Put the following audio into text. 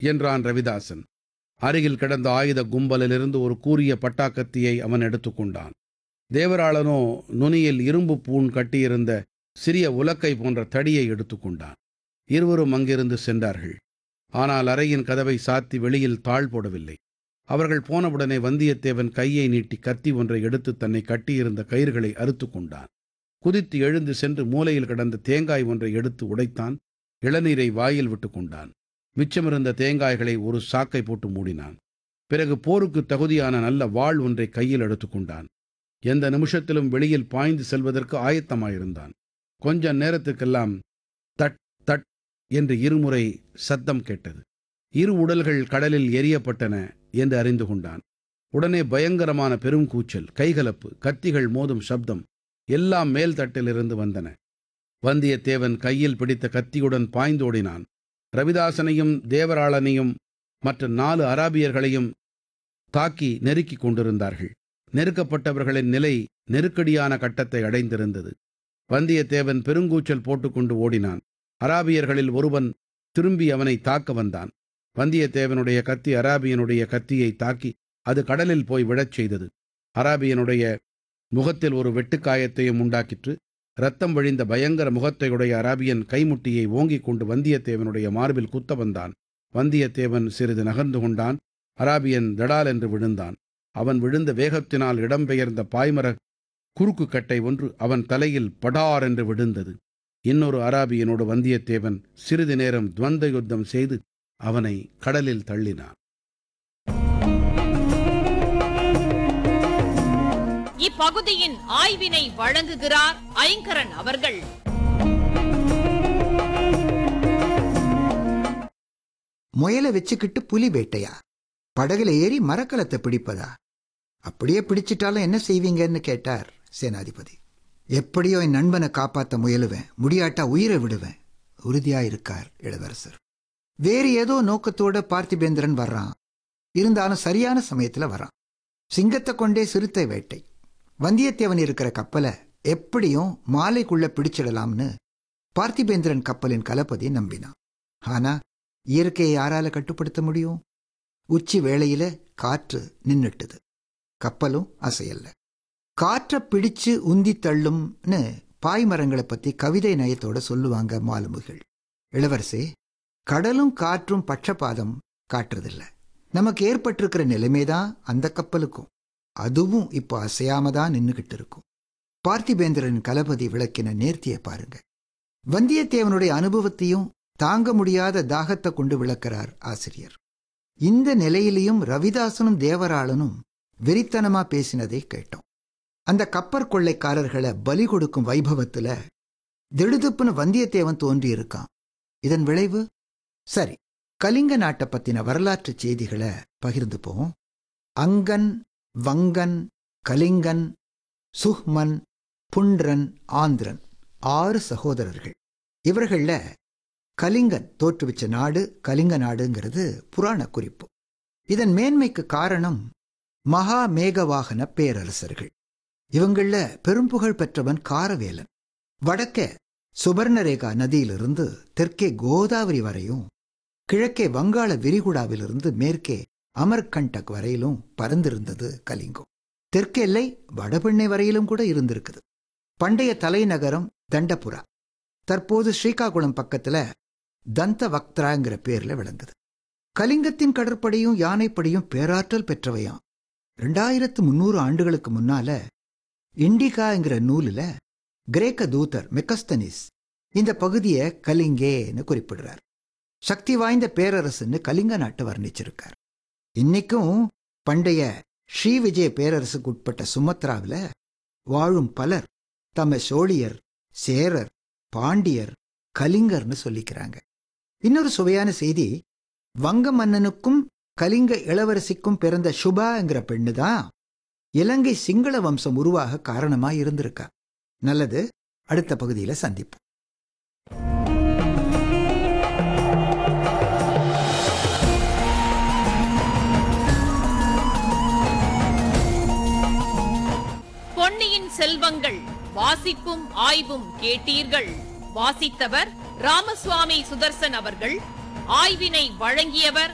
என்றான் ரவிதாசன். அருகில் கிடந்த ஆயுத கும்பலிலிருந்து ஒரு கூரிய பட்டாக்கத்தியை அவன் எடுத்துக்கொண்டான். தேவராளனோ நுனியில் இரும்பு பூண் கட்டியிருந்த சிறிய உலக்கை போன்ற தடியை எடுத்துக்கொண்டான். இருவரும் அங்கிருந்து சென்றார்கள். ஆனால் அறையின் கதவை சாத்தி வெளியில் தாழ் போடவில்லை. அவர்கள் போனவுடனே வந்தியத்தேவன் கையை நீட்டி கத்தி ஒன்றை எடுத்து தன்னை கட்டியிருந்த கயிறுகளை அறுத்து கொண்டான். குதித்து எழுந்து சென்று மூலையில் கிடந்த தேங்காய் ஒன்றை எடுத்து உடைத்தான். இளநீரை வாயில் விட்டு கொண்டான். மிச்சமிருந்த தேங்காய்களை ஒரு சாக்கை போட்டு மூடினான். பிறகு போருக்கு தகுதியான நல்ல வாள் ஒன்றை கையில் எடுத்துக்கொண்டான். எந்த நிமிஷத்திலும் வெளியில் பாய்ந்து செல்வதற்கு ஆயத்தமாயிருந்தான். கொஞ்ச நேரத்துக்கெல்லாம் தட் தட் என்று இருமுறை சத்தம் கேட்டது. இரு உடல்கள் கடலில் எரியப்பட்டன என்று அறிந்து கொண்டான். உடனே பயங்கரமான பெருங்கூச்சல், கைகலப்பு, கத்திகள் மோதும் சப்தம் எல்லாம் மேல் தட்டிலிருந்து வந்தன. வந்தியத்தேவன் கையில் பிடித்த கத்தியுடன் பாய்ந்தோடினான். ரவிதாசனையும் தேவராளனையும் மற்ற 4 அராபியர்களையும் தாக்கி நெருக்கிக் கொண்டிருந்தார்கள். நெருக்கப்பட்டவர்களின் நிலை நெருக்கடியான கட்டத்தை அடைந்திருந்தது. வந்தியத்தேவன் பெருங்கூச்சல் போட்டுக்கொண்டு ஓடினான். அராபியர்களில் ஒருவன் திரும்பி அவனை தாக்க வந்தான். வந்தியத்தேவனுடைய கத்தி அராபியனுடைய கத்தியை தாக்கி அது கடலில் போய் விழச் செய்தது. அராபியனுடைய முகத்தில் ஒரு வெட்டுக்காயத்தையும் உண்டாக்கிற்று. இரத்தம் வழிந்த பயங்கர முகத்தையுடைய அராபியன் கைமுட்டியை ஓங்கிக் கொண்டு வந்தியத்தேவனுடைய மார்பில் குத்த வந்தான். வந்தியத்தேவன் சிறிது நகர்ந்து கொண்டான். அராபியன் தடால் என்று விழுந்தான். அவன் விழுந்த வேகத்தினால் இடம்பெயர்ந்த பாய்மர குறுக்கு கட்டை ஒன்று அவன் தலையில் படார் என்று விழுந்தது. இன்னொரு அராபியனோடு வந்தியத்தேவன் சிறிது நேரம் துவந்த யுத்தம் செய்து அவனை கடலில் தள்ளினான். இப்பகுதியின் ஆய்வினை வழங்குகிறார் ஐங்கரன் அவர்கள். முயலை வச்சுக்கிட்டு புலி வேட்டையா? படகுல ஏறி மரக்கலத்தை பிடிப்பதா? அப்படியே பிடிச்சிட்டாலும் என்ன செய்வீங்கன்னு கேட்டார் சேனாதிபதி. எப்படியோ என் நண்பனை காப்பாற்ற முயலுவேன், முடியாட்டா உயிரை விடுவேன், உறுதியாயிருக்கார் இளவரசர். வேறு ஏதோ நோக்கத்தோட பார்த்திபேந்திரன் வர்றான். இருந்தாலும் சரியான சமயத்துல வர்றான். சிங்கத்தை கொண்டே சிறுத்தை வேட்டை. வந்தியத்தேவன் இருக்கிற கப்பலை எப்படியும் மாலைக்குள்ள பிடிச்சிடலாம்னு பார்த்திபேந்திரன் கப்பலின் கலப்பதி நம்பினான். ஆனா இயற்கையை யாரால கட்டுப்படுத்த முடியும்? உச்சி வேளையில காற்று நின்னுட்டுது. கப்பலும் அசையல்ல. காற்றை பிடிச்சு உந்தி தள்ளும்னு பாய்மரங்களை பத்தி கவிதை நயத்தோட சொல்லுவாங்க மாலுமிகள். இளவரசே, கடலும் காற்றும் பட்சபாதம் காட்டுறதில்ல. நமக்கு ஏற்பட்டிருக்கிற நிலைமைதான் அந்த கப்பலுக்கும். அதுவும் இப்போ அசையாமதான் நின்னுகிட்டு இருக்கும். பார்த்திபேந்திரன் கலபதி விளக்கின நேர்த்தியை பாருங்க. வந்தியத்தேவனுடைய அனுபவத்தையும் தாங்க முடியாத தாகத்தை கொண்டு விளக்கிறார் ஆசிரியர். இந்த நிலையிலையும் ரவிதாசனும் தேவராளனும் வெறித்தனமா பேசினதை கேட்டோம். அந்த கப்பற் கொள்ளைக்காரர்களை பலி கொடுக்கும் வைபவத்துல திடுதுப்புன்னு வந்தியத்தேவன் தோன்றி இருக்கான். இதன் விளைவு சரி. கலிங்க நாட்டை பத்தின வரலாற்று செய்திகளை பகிர்ந்துப்போம். அங்கன், வங்கன், கலிங்கன், சுஹ்மன், புண்ட்ரன், ஆந்திரன் 6 சகோதரர்கள். இவர்கள கலிங்கன் தோற்றுவிச்ச நாடு கலிங்க நாடுங்கிறது புராண குறிப்பு. இதன் மேன்மைக்கு காரணம் மகா மேகவாகன பேரரசர்கள். இவங்கள பெரும்புகழ் பெற்றவன் காரவேலன். வடக்கே சுபர்ணரேகா நதியிலிருந்து தெற்கே கோதாவரி வரையும், கிழக்கே வங்காள விரிகுடாவிலிருந்து மேற்கே அமர்கண்டக் வரையிலும் பறந்திருந்தது கலிங்கம். தெற்கெல்லை வடபெண்ணை வரையிலும் கூட இருந்திருக்குது. பண்டைய தலைநகரம் தண்டபுரா தற்போது ஸ்ரீகாகுளம் பக்கத்துல தந்தவக்த்ராங்கிற பேர்ல விளங்குது. கலிங்கத்தின் கடற்படையும் யானைப்படையும் பேராற்றல் பெற்றவையாம். 2300 ஆண்டுகளுக்கு முன்னால இண்டிகாங்கிற நூலில் கிரேக்க தூதர் மெக்கஸ்தனிஸ் இந்த பகுதியை கலிங்கேன்னு குறிப்பிடுறார். சக்தி வாய்ந்த பேரரசுன்னு கலிங்க நாட்டை வர்ணிச்சிருக்கார். இன்னைக்கும் பண்டைய ஸ்ரீ விஜய பேரரசுக்கு உட்பட்ட சுமத்ராவில் வாழும் பலர் தம்ம சோழியர், சேரர், பாண்டியர், கலிங்கர்னு சொல்லிக்கிறாங்க. இன்னொரு சுவையான செய்தி, வங்க மன்னனுக்கும் கலிங்க இளவரசிக்கும் பிறந்த சுபாங்கிற பெண்ணு தான் இலங்கை சிங்கள வம்சம் உருவாக காரணமாய் இருந்திருக்கா. நல்லது, அடுத்த பகுதியில் சந்திப்போம். பொன்னியின் செல்வங்கள் வாசிப்பும் ஆய்வும் கேட்டீர்கள். வாசித்தவர் ராமசுவாமி சுதர்சன் அவர்கள். ஆய்வினை வழங்கியவர்